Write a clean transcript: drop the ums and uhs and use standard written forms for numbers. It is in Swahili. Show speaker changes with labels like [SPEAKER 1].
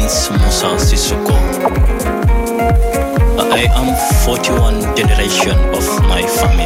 [SPEAKER 1] Prince Musa Sissoko. I am 41 generation of my family.